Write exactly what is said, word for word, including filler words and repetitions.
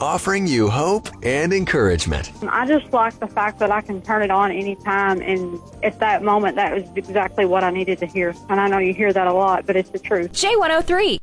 offering you hope and encouragement. I just like the fact that I can turn it on anytime, and at that moment, that was exactly what I needed to hear. And I know you hear that a lot, but it's the truth. J one oh three.